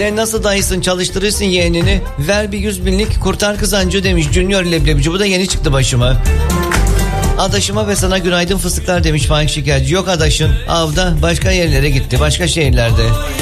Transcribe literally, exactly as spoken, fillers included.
Sen nasıl dayısın, çalıştırırsın yeğenini. Ver bir yüz binlik kurtar kızancı demiş Junior leblebici. Bu da yeni çıktı başıma. Adaşıma ve sana günaydın fıstıklar demiş Faik Şekerci. Yok adaşın avda başka yerlere gitti, başka şehirlerde.